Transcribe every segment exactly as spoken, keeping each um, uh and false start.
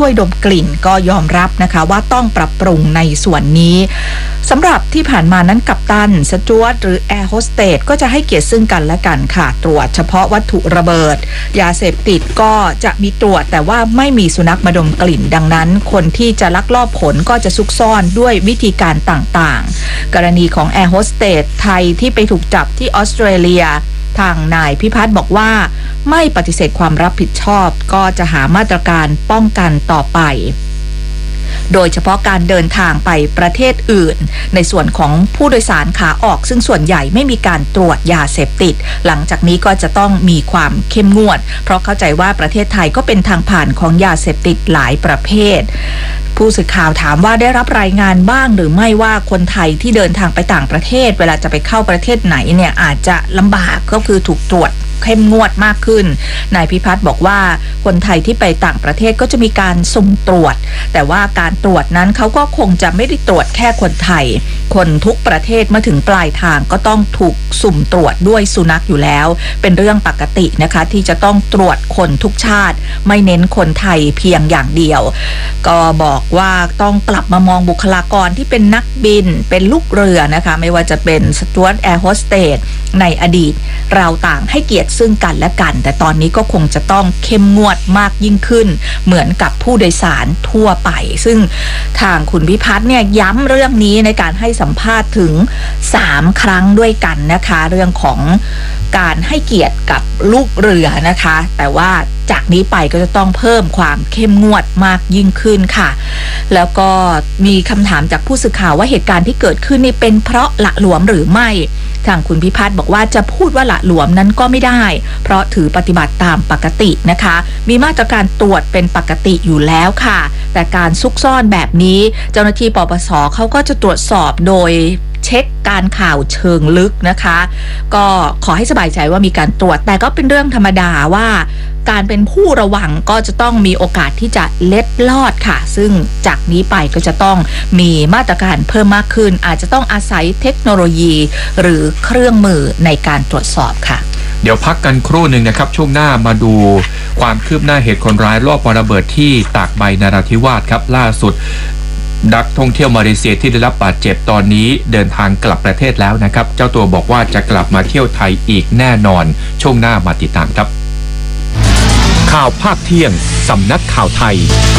ช่วยดมกลิ่นก็ยอมรับนะคะว่าต้องปรับปรุงในส่วนนี้สำหรับที่ผ่านมานั้นกัปตันสจ๊วตหรือแอร์โฮสเตสก็จะให้เกียรติซึ่งกันและกันค่ะตรวจเฉพาะวัตถุระเบิดยาเสพติดก็จะมีตรวจแต่ว่าไม่มีสุนัขมาดมกลิ่นดังนั้นคนที่จะลักลอบขนก็จะซุกซ่อนด้วยวิธีการต่างๆกรณีของแอร์โฮสเตสไทยที่ไปถูกจับที่ออสเตรเลียทางนายพิพัฒน์บอกว่าไม่ปฏิเสธความรับผิดชอบก็จะหามาตรการป้องกันต่อไปโดยเฉพาะการเดินทางไปประเทศอื่นในส่วนของผู้โดยสารขาออกซึ่งส่วนใหญ่ไม่มีการตรวจยาเสพติดหลังจากนี้ก็จะต้องมีความเข้มงวดเพราะเข้าใจว่าประเทศไทยก็เป็นทางผ่านของยาเสพติดหลายประเภทผู้สื่อข่าวถามว่าได้รับรายงานบ้างหรือไม่ว่าคนไทยที่เดินทางไปต่างประเทศเวลาจะไปเข้าประเทศไหนเนี่ยอาจจะลำบากก็คือถูกตรวจเข้มงวดมากขึ้นนายพิพัฒน์บอกว่าคนไทยที่ไปต่างประเทศก็จะมีการสุ่มตรวจแต่ว่าการตรวจนั้นเขาก็คงจะไม่ได้ตรวจแค่คนไทยคนทุกประเทศเมื่อถึงปลายทางก็ต้องถูกสุ่มตรวจด้วยสุนัขอยู่แล้วเป็นเรื่องปกตินะคะที่จะต้องตรวจคนทุกชาติไม่เน้นคนไทยเพียงอย่างเดียวก็บอกว่าต้องกลับมามองบุคลากรที่เป็นนักบินเป็นลูกเรือนะคะไม่ว่าจะเป็นสจ๊วตแอร์โฮสเตสในอดีตเราต่างให้เกียรติซึ่งกันและกันแต่ตอนนี้ก็คงจะต้องเข้มงวดมากยิ่งขึ้นเหมือนกับผู้โดยสารทั่วไปซึ่งทางคุณพิพัฒน์เนี่ยย้ำเรื่องนี้ในการให้สัมภาษณ์ถึงสามครั้งด้วยกันนะคะเรื่องของการให้เกียรติกับลูกเรือนะคะแต่ว่าจากนี้ไปก็จะต้องเพิ่มความเข้มงวดมากยิ่งขึ้นค่ะแล้วก็มีคำถามจากผู้สื่อข่าวว่าเหตุการณ์ที่เกิดขึ้นนี่เป็นเพราะหละหลวมหรือไม่ทางคุณพิพัฒน์บอกว่าจะพูดว่าหละหลวมนั้นก็ไม่ได้เพราะถือปฏิบัติตามปกตินะคะมีมาตรการตรวจเป็นปกติอยู่แล้วค่ะแต่การซุกซ่อนแบบนี้เจ้าหน้าที่ปปส.เขาก็จะตรวจสอบโดยเช็คการข่าวเชิงลึกนะคะก็ขอให้สบายใจว่ามีการตรวจแต่ก็เป็นเรื่องธรรมดาว่าการเป็นผู้ระวังก็จะต้องมีโอกาสที่จะเล็ดลอดค่ะซึ่งจากนี้ไปก็จะต้องมีมาตรการเพิ่มมากขึ้นอาจจะต้องอาศัยเทคโนโลยีหรือเครื่องมือในการตรวจสอบค่ะเดี๋ยวพักกันครู่หนึ่งนะครับช่วงหน้ามาดูความคืบหน้าเหตุคนร้ายลอบวางระเบิดที่ตากใบนราธิวาสครับล่าสุดนักท่องเที่ยวมาเลเซียที่ได้รับบาดเจ็บตอนนี้เดินทางกลับประเทศแล้วนะครับเจ้าตัวบอกว่าจะกลับมาเที่ยวไทยอีกแน่นอนช่วงหน้ามาติดตามครับข่าวภาคเที่ยงสำนักข่าวไทย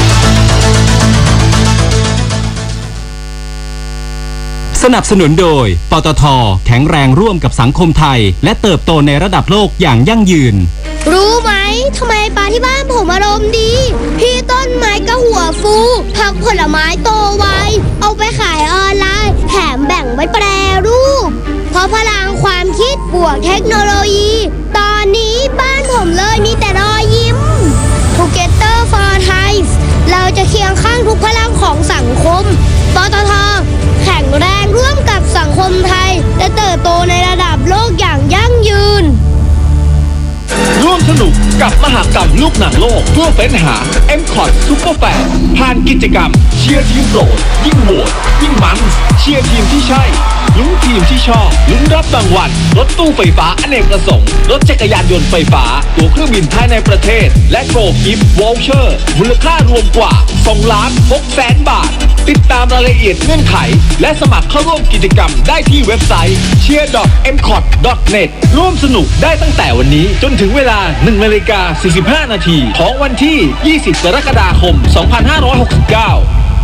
สนับสนุนโดยปตท.แข็งแรงร่วมกับสังคมไทยและเติบโตในระดับโลกอย่างยั่งยืนรู้ไหมทำไมปลาที่บ้านผมอารมณ์ดีพี่ต้นไม้ก็หัวฟูผักผลไม้โตไวเอาไปขายออนไลน์แถมแบ่งไว้แปรรูปเพราะพลังความคิดบวกเทคโนโลยีตอนนี้บ้านผมเลยมีแต่รอยยิ้ม Together for Thai เราจะเคียงข้างทุกพลังของสังคมปตท.แข็งแรงร่วมกับสังคมไทยและเติบโตในระดับโลกอย่างยั่งยืนร่วมสนุกกับมหกรรมลูกหนังโลกเพื่อเฟ้นหา เอ็ม คอท Super Fan ผ่านกิจกรรมเชียร์ทีมโปรดยิ่งโหวตยิ่งมันเชียร์ทีมที่ใช่ลุ้นทีมที่ชอบลุ้นรับรางวัลรถตู้ไฟฟ้าอเนกประสงค์รถจักรยานยนต์ไฟฟ้าตั๋วเครื่องบินภายในประเทศและโกลกิฟต์วอลเชอร์มูลค่ารวมกว่าสองล้านหกแสนบาทติดตามรายละเอียดเงื่อนไขและสมัครเข้าร่วมกิจกรรมได้ที่เว็บไซต์ เชียร์ ดอท เอ็ม คอท ดอท เน็ต ร่วมสนุกได้ตั้งแต่วันนี้จนถึงเวลา หนึ่งนาฬิกาสี่สิบห้านาทีของวันที่ยี่สิบกรกฎาคมสองพันห้าร้อยหกสิบเก้า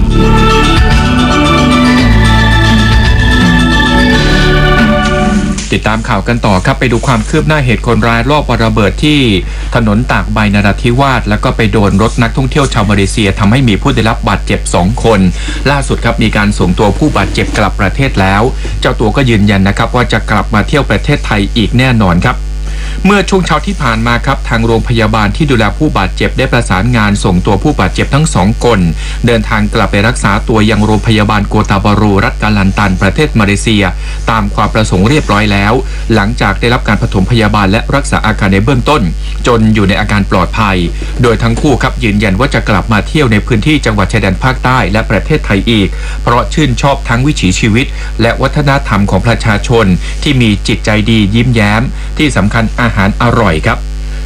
ติดตามข่าวกันต่อครับไปดูความคืบหน้าเหตุคนร้ายลอบวางระเบิดที่ถนนตากใบนราธิวาสแล้วก็ไปโดนรถนักท่องเที่ยวชาวมาเลเซียทำให้มีผู้ได้รับบาดเจ็บสองคนล่าสุดครับมีการส่งตัวผู้บาดเจ็บกลับประเทศแล้วเจ้าตัวก็ยืนยันนะครับว่าจะกลับมาเที่ยวประเทศไทยอีกแน่นอนครับเมื่อช่วงเช้าที่ผ่านมาครับทางโรงพยาบาลที่ดูแลผู้บาดเจ็บได้ประสานงานส่งตัวผู้บาดเจ็บทั้งสองคนเดินทางกลับไปรักษาตัวยังโรงพยาบาลโกตาบารูรัฐกาลันตันประเทศมาเลเซียตามความประสงค์เรียบร้อยแล้วหลังจากได้รับการปฐมพยาบาลและรักษาอาการในเบื้องต้นจนอยู่ในอาการปลอดภัยโดยทั้งคู่ครับยืนยันว่าจะกลับมาเที่ยวในพื้นที่จังหวัดชายแดนภาคใต้และประเทศไทยอีกเพราะชื่นชอบทั้งวิถีชีวิตและวัฒนธรรมของประชาชนที่มีจิตใจดียิ้มแย้มที่สำคัญอาหารอร่อยครับ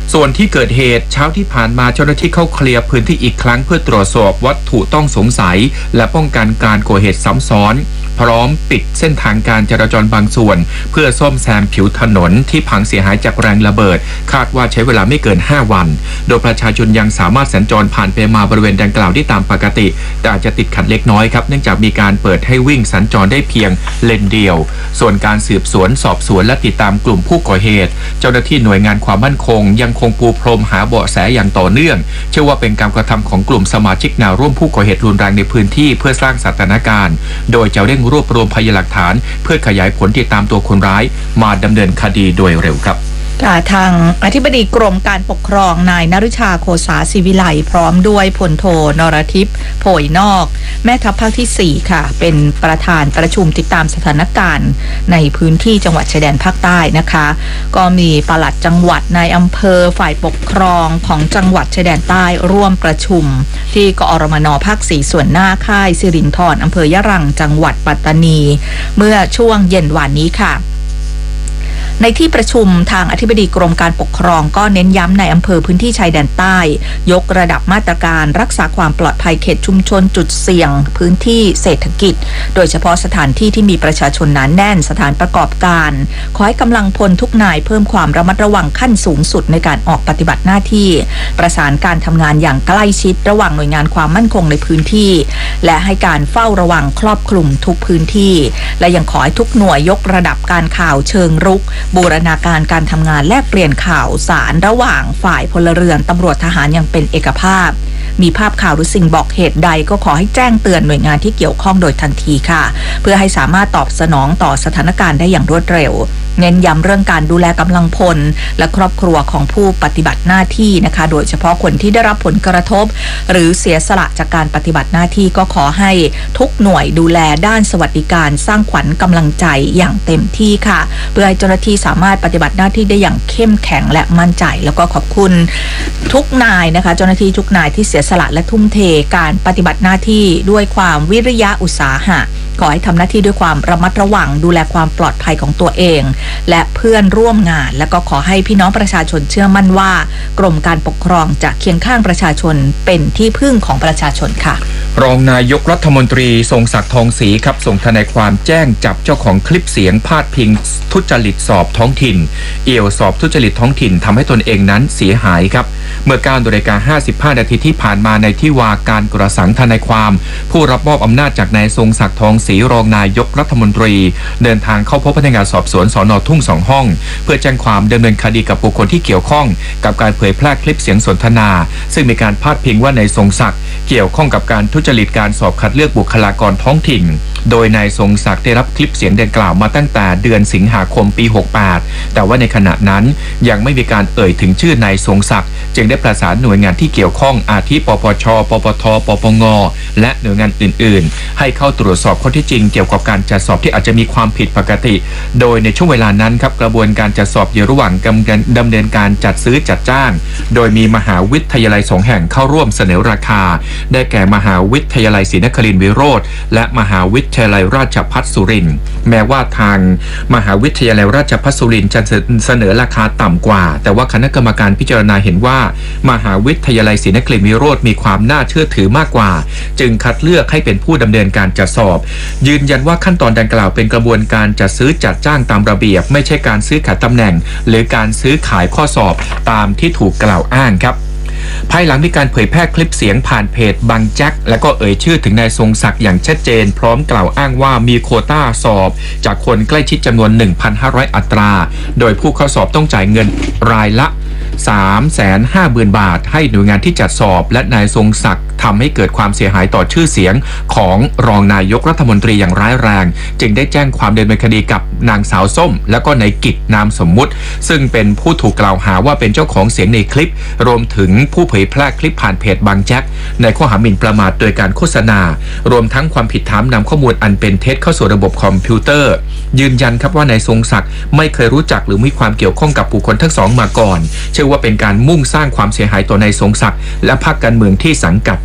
ส่วนที่เกิดเหตุเช้าที่ผ่านมาเจ้าหน้าที่เข้าเคลียร์พื้นที่อีกครั้งเพื่อตรวจสอบวัตถุต้องสงสัยและป้องกันการก่อเหตุซ้ำซ้อนพร้อมปิดเส้นทางการจราจรบางส่วนเพื่อซ่อมแซมผิวถนนที่พังเสียหายจากแรงระเบิดคาดว่าใช้เวลาไม่เกินห้าวันโดยประชาชนยังสามารถสัญจรผ่านไปมาบริเวณดังกล่าวได้ตามปกติแต่อาจจะติดขัดเล็กน้อยครับเนื่องจากมีการเปิดให้วิ่งสัญจรได้เพียงเลนเดียวส่วนการสืบสวนสอบสวนและติดตามกลุ่มผู้ก่อเหตุเจ้าหน้าที่หน่วยงานความมั่นคงยังคงปูพรมหาเบาะแสอย่างต่อเนื่องเชื่อว่าเป็นการกระทำของกลุ่มสมาชิกแนวร่วมผู้ก่อเหตุรุนแรงในพื้นที่เพื่อสร้างสถานการณ์โดยจะเร่งรวบรวมพยานหลักฐานเพื่อขยายผลติดตามตัวคนร้ายมาดำเนินคดีโดยเร็วครับทางอธิบดีกรมการปกครองนายนฤชาโคสาศิวิไลพร้อมด้วยพลโทนรทิพย์โผยนอกแม่ทัพภาคที่สี่ค่ะเป็นประธานประชุมติดตามสถานการณ์ในพื้นที่จังหวัดชายแดนภาคใต้นะคะก็มีปลัดจังหวัดนายอำเภอฝ่ายปกครองของจังหวัดชายแดนใต้ร่วมประชุมที่กอรมนภาคสี่ส่วนหน้าค่ายสิรินธรอำเภอยะรังจังหวัดปัตตานีเมื่อช่วงเย็นวันนี้ค่ะในที่ประชุมทางอธิบดีกรมการปกครองก็เน้นย้ำในอำเภอพื้นที่ชายแดนใต้ยกระดับมาตรการรักษาความปลอดภัยเขตชุมชนจุดเสี่ยงพื้นที่เศรษฐกิจโดยเฉพาะสถานที่ที่มีประชาชนหนาแน่นสถานประกอบการขอให้กำลังพลทุกนายเพิ่มความระมัดระวังขั้นสูงสุดในการออกปฏิบัติหน้าที่ประสานการทำงานอย่างใกล้ชิดระหว่างหน่วยงานความมั่นคงในพื้นที่และให้การเฝ้าระวังครอบคลุมทุกพื้นที่และยังขอให้ทุกหน่วยยกระดับการข่าวเชิงรุกบูรณาการการทำงานแลกเปลี่ยนข่าวสารระหว่างฝ่ายพลเรือนตำรวจทหารอย่างเป็นเอกภาพมีภาพข่าวหรือสิ่งบอกเหตุใดก็ขอให้แจ้งเตือนหน่วยงานที่เกี่ยวข้องโดยทันทีค่ะเพื่อให้สามารถตอบสนองต่อสถานการณ์ได้อย่างรวดเร็วเน้นย้ำเรื่องการดูแลกำลังพลและครอบครัวของผู้ปฏิบัติหน้าที่นะคะโดยเฉพาะคนที่ได้รับผลกระทบหรือเสียสละจากการปฏิบัติหน้าที่ก็ขอให้ทุกหน่วยดูแลด้านสวัสดิการสร้างขวัญกำลังใจอย่างเต็มที่ค่ะเพื่อให้เจ้าหน้าที่สามารถปฏิบัติหน้าที่ได้อย่างเข้มแข็งและมั่นใจแล้วก็ขอบคุณทุกนายนะคะเจ้าหน้าที่ทุกนายที่เสียสละและทุ่มเทการปฏิบัติหน้าที่ด้วยความวิริยะอุตสาหะขอให้ทำหน้าที่ด้วยความระมัดระวังดูแลความปลอดภัยของตัวเองและเพื่อนร่วมงานและก็ขอให้พี่น้องประชาชนเชื่อมั่นว่ากรมการปกครองจะเคียงข้างประชาชนเป็นที่พึ่งของประชาชนค่ะรองนายกรัฐมนตรีทรงศักดิ์ทองศรีครับส่งทนายความแจ้งจับเจ้าของคลิปเสียงพาดพิงทุจริตสอบท้องถิ่นเอี่ยวสอบทุจริตท้องถิ่นทำให้ตนเองนั้นเสียหายครับเมื่อเก้านาฬิกาห้าสิบห้านาทีที่ผ่านมาในที่ว่าการกระสังทนายความผู้รับมอบอำนาจจากนายทรงศักดิ์ทองศรีรองนายกรัฐมนตรีเดินทางเข้าพบพนักงานสอบสวนสน.ทุ่งสองห้องเพื่อแจ้งความดำเนินคดีกับบุคคลที่เกี่ยวข้องกับการเผยแพร่คลิปเสียงสนทนาซึ่งมีการพาดพิงว่านายทรงศักดิ์เกี่ยวข้องกับการทุจริตการสอบคัดเลือกบุคลากรท้องถิ่นโดยนายทรงศักดิ์ได้รับคลิปเสียงดังกล่าวมาตั้งแต่เดือนสิงหาคมปีหกสิบแปดแต่ว่าในขณะนั้นยังไม่มีการเอ่ยถึงชื่อนายทรงศักดิ์จึงได้ประสานหน่วยงานที่เกี่ยวข้องอาทิปปชปปทปปงและหน่วยงานอื่นๆให้เข้าตรวจสอบข้อเท็จจริงเกี่ยวกับการจัดสอบที่อาจจะมีความผิดปกติโดยในช่วงเวลานั้นครับกระบวนการจัดสอบอยู่ระหว่างดำเนินการจัดซื้อจัดจ้างโดยมีมหาวิทยาลัยสองแห่งเข้าร่วมเสนอราคาได้แก่มหาวิทยาลัยศรีนครินทร์วิโรธและมหาวิทยาลัยราชภัฏสุรินทร์แม้ว่าทางมหาวิทยาลัยราชภัฏสุรินทร์จะเสนอราคาต่ำกว่าแต่ว่าคณะกรรมการพิจารณาเห็นว่ามหาวิทยาลัยศรีนครินทร์วิโรธมีความน่าเชื่อถือมากกว่าจึงคัดเลือกให้เป็นผู้ดำเนินการจัดสอบยืนยันว่าขั้นตอนดังกล่าวเป็นกระบวนการจัดซื้อจัดจ้างตามระเบียบไม่ใช่การซื้อขายตำแหน่งหรือการซื้อขายข้อสอบตามที่ถูกกล่าวอ้างครับภายหลังมีการเผยแพร่คลิปเสียงผ่านเพจบางแจ็คและก็เอ่ยชื่อถึงนายทรงศักดิ์อย่างชัดเจนพร้อมกล่าวอ้างว่ามีโควต้าสอบจากคนใกล้ชิดจำนวน หนึ่งพันห้าร้อย อัตราโดยผู้เข้าสอบต้องจ่ายเงินรายละ สามแสนห้าหมื่น บาทให้หน่วยงานที่จัดสอบและนายทรงศักดิ์ทำให้เกิดความเสียหายต่อชื่อเสียงของรองนายกรัฐมนตรีอย่างร้ายแรงจึงได้แจ้งความดำเนินคดีกับนางสาวส้มและก็นายกิจนามสมมุติซึ่งเป็นผู้ถูกกล่าวหาว่าเป็นเจ้าของเสียงในคลิปรวมถึงผู้เผยแพร่คลิปผ่านเพจบางแจ็คในข้อหาหมิ่นประมาทโดยการโฆษณารวมทั้งความผิดฐานนำข้อมูลอันเป็นเท็จเข้าสู่ระบบคอมพิวเตอร์ยืนยันครับว่านายทรงศักดิ์ไม่เคยรู้จักหรือมีความเกี่ยวข้องกับบุคคลทั้งสองมาก่อนเชื่อว่าเป็นการมุ่งสร้างความเสียหายต่อนายทรงศักดิ์และพรรคการเมืองที่สังกัดใน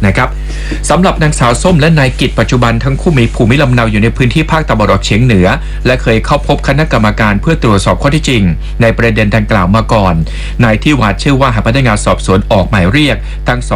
นะครับสำหรับนางสาวส้มและนายกิจปัจจุบันทั้งคู่มีภูมิลำเนาอยู่ในพื้นที่ภาคตะวันออกเฉียงเหนือและเคยเข้าพบคณะกรรมการเพื่อตรวจสอบข้อเท็จจริงในประเด็นดังกล่าวมาก่อนนายที่วาดเชื่อว่าหากพนักงานสอบสวนออกหมายเรียกทั้งสอง